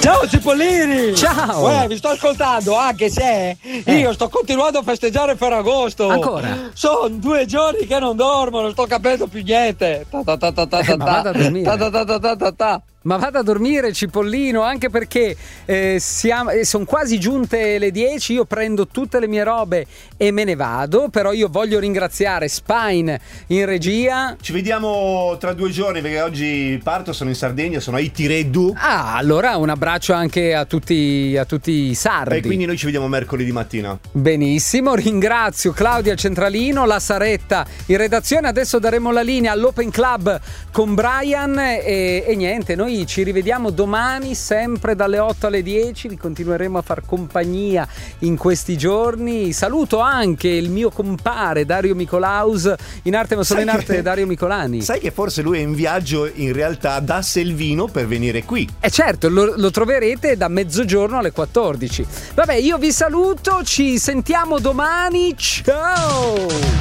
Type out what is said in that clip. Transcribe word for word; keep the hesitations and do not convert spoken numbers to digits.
Ciao Cipollini! Ciao! Uè, vi sto ascoltando, anche se Eh. io sto continuando a festeggiare Ferragosto. Ancora? Sono due giorni che non dormo, non sto capendo più niente. Ta ta ta ta ta Eh, ma ta. vada a dormire. Ta ta ta ta ta ta ta. Ma vada a dormire, Cipollino, anche perché eh, siamo, eh, sono quasi giunte le dieci, io prendo tutte le mie robe e me ne vado, però io voglio ringraziare Spine in regia. Ci vediamo tra due giorni perché oggi parto, sono in Sardegna, sono a Itireddu. Ah, allora un abbraccio anche a tutti, a tutti i sardi. E quindi noi ci vediamo mercoledì mattina. Benissimo, ringrazio Claudia Centralino, la Saretta in redazione. Adesso daremo la linea all'Open Club con Brian e, e niente, noi ci rivediamo domani sempre dalle otto alle dieci, vi continueremo a far compagnia in questi giorni. Saluto anche il mio compare Dario Micolaus, in arte ma solo Sai in arte che- Dario Micolani. Sai che forse lui è in viaggio in realtà da Selvino per venire qui. E certo, lo, lo troverete da mezzogiorno alle quattordici. Vabbè, io vi saluto, ci sentiamo domani, ciao!